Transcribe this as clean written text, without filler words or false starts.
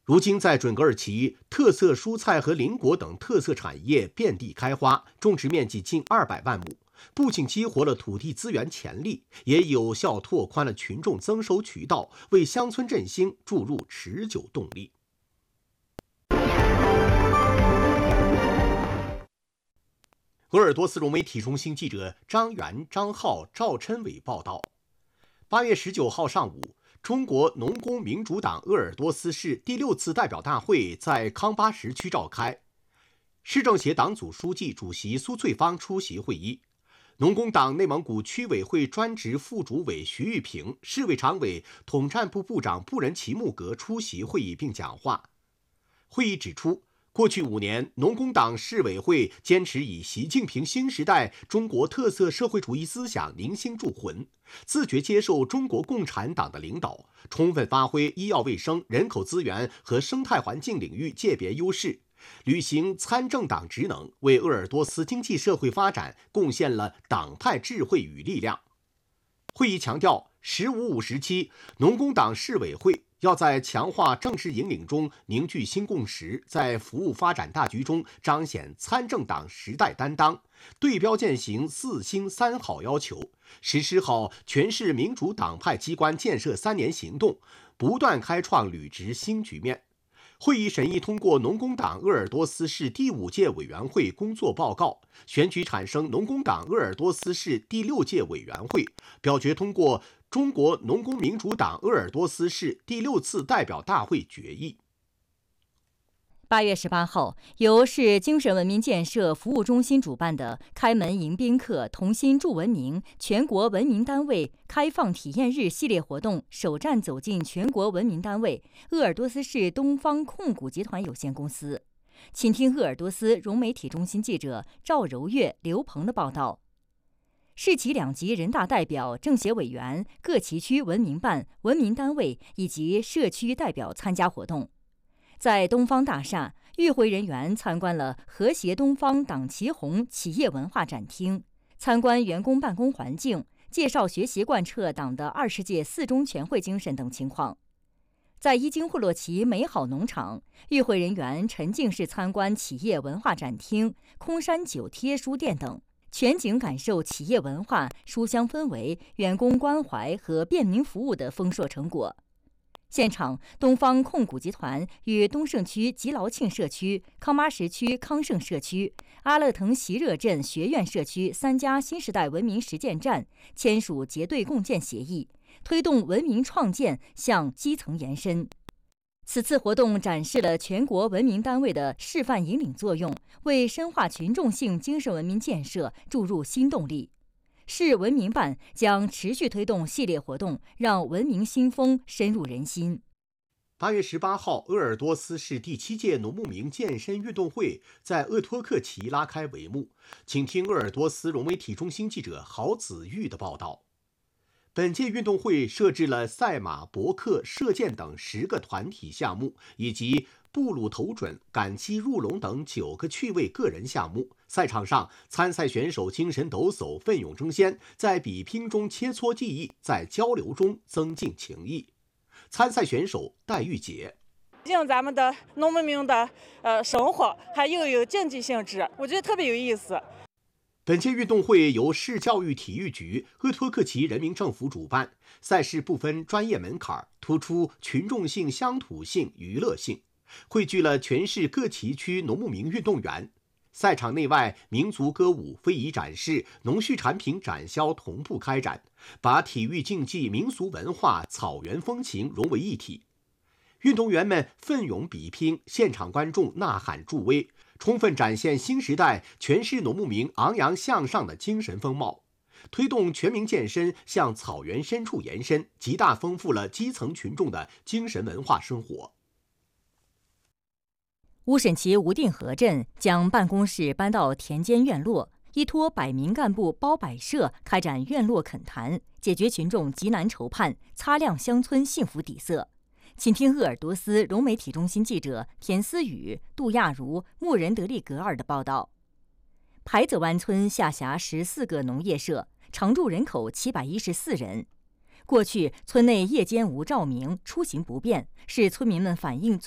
如今，在准噶尔旗，特色蔬菜和林果等特色产业遍地开花，种植面积近200万亩，不仅激活了土地资源潜力，也有效拓宽了群众增收渠道，为乡村振兴注入持久动力。鄂尔多斯融媒体中心记者张元、张浩、赵琛伟报道：8月19号上午，中国农工民主党鄂尔多斯市第6次代表大会在康巴什区召开，市政协党组书记、主席苏翠芳出席会议。农工党内蒙古区委会专职副主委徐玉平、市委常委、统战部部长布仁齐木格出席会议并讲话。会议指出，过去5年，农工党市委会坚持以习近平新时代中国特色社会主义思想凝心铸魂，自觉接受中国共产党的领导，充分发挥医药卫生、人口资源和生态环境领域界别优势，履行参政党职能，为鄂尔多斯经济社会发展贡献了党派智慧与力量。会议强调，“15-5”时期，农工党市委会要在强化政事引领中凝聚新共识，在服务发展大局中彰显参政党时代担当，对标践行4新3好要求，实施好全市民主党派机关建设3年行动，不断开创履职新局面。会议审议通过农工党鄂尔多斯市第5届委员会工作报告，选举产生农工党鄂尔多斯市第6届委员会，表决通过中国农工民主党鄂尔多斯市第6次代表大会决议。 8月18号，由市精神文明建设服务中心主办的开门迎宾客同心筑文明全国文明单位开放体验日系列活动首站走进全国文明单位鄂尔多斯市东方控股集团有限公司。请听鄂尔多斯融媒体中心记者赵柔月、刘鹏的报道。市级2级人大代表、政协委员、各旗区文明办、文明单位以及社区代表参加活动。在东方大厦，与会人员参观了和谐东方党旗红企业文化展厅，参观员工办公环境，介绍学习贯彻党的20届4中全会精神等情况。在伊金霍洛旗美好农场，与会人员沉浸式参观企业文化展厅、空山酒贴书店等，全景感受企业文化、书香氛围、员工关怀和便民服务的丰硕成果。现场，东方控股集团与东胜区吉劳庆社区、康巴什区康盛社区、阿勒腾席热镇学院社区3家新时代文明实践站签署结对共建协议，推动文明创建向基层延伸。此次活动展示了全国文明单位的示范引领作用，为深化群众性精神文明建设注入新动力。市文明办将持续推动系列活动，让文明新风深入人心。 8月18号，鄂尔多斯市第7届农牧民健身运动会在鄂托克旗拉开帷幕。请听鄂尔多斯融媒体中心记者郝子玉的报道。本届运动会设置了赛马、搏克、射箭等10个团体项目，以及步履投准、赶鸡入笼等9个趣味个人项目。赛场上，参赛选手精神抖擞，奋勇争先，在比拼中切磋技艺，在交流中增进情谊。参赛选手戴玉洁： 毕竟咱们的农牧民的生活还又有竞技性质，我觉得特别有意思。 本届运动会由市教育体育局、鄂托克旗人民政府主办，赛事不分专业门槛，突出群众性、乡土性、娱乐性，汇聚了全市各旗区农牧民运动员。赛场内外，民族歌舞、非遗展示、农畜产品展销同步开展，把体育竞技、民俗文化、草原风情融为一体。运动员们奋勇比拼，现场观众呐喊助威，充分展现新时代全市农牧民昂扬向上的精神风貌，推动全民健身向草原深处延伸，极大丰富了基层群众的精神文化生活。 乌沈旗吴定河镇将办公室搬到田间院落，依托百名干部包摆设开展院落恳谈，解决群众急难愁盼，擦亮乡村幸福底色。请听鄂尔多斯融媒体中心记者田思雨、杜亚茹、穆仁德利格尔的报道。排泽湾村下辖14个农业社，常住人口714人。过去村内夜间无照明，出行不便，是村民们反映最